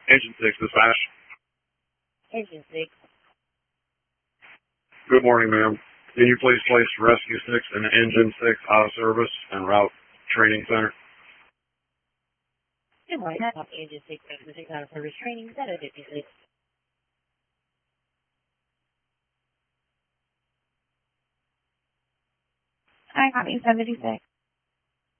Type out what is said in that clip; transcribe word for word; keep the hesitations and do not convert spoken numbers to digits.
Engine six, dispatch. Engine six. Good morning, ma'am. Can you please place Rescue six and Engine six out of service and route training center? Good morning. I copy Engine six, Rescue six out of service training center fifty-six. I copy seventy-six.